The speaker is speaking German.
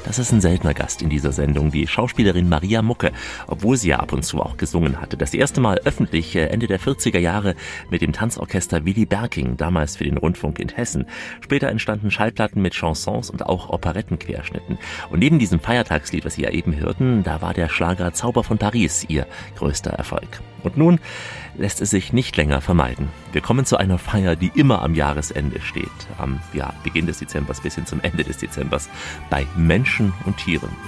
Das ist ein seltener Gast in dieser Sendung, die Schauspielerin Maria Mucke, obwohl sie ja ab und zu auch gesungen hatte. Das erste Mal öffentlich Ende der 40er Jahre mit dem Tanzorchester Willy Berking, damals für den Rundfunk in Hessen. Später entstanden Schallplatten mit Chansons und auch Operettenquerschnitten. Und neben diesem Feiertagslied, was Sie ja eben hörten, da war der Schlager Zauber von Paris ihr größter Erfolg. Und nun lässt es sich nicht länger vermeiden. Wir kommen zu einer Feier, die immer am Jahresende steht. Am Beginn des Dezembers bis hin zum Ende des Dezembers. Bei Menschen und Tieren.